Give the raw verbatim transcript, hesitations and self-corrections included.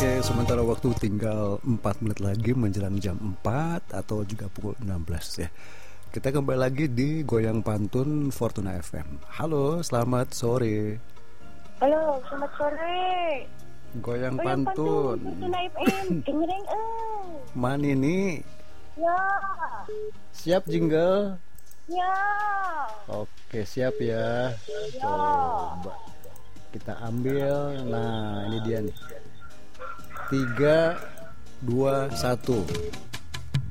Oke, sementara waktu tinggal empat menit lagi menjelang jam empat atau juga pukul enam belas ya. Kita kembali lagi di Goyang Pantun Fortuna F M. Halo, selamat sore. Halo, selamat sore. Goyang, Goyang Pantun, Pantun Fortuna F M. Dengerin eh. Man ini Ya. siap jingle? Ya. Oke, siap ya. Ya. Coba kita ambil. Nah, ini dia nih. Tiga, dua, satu.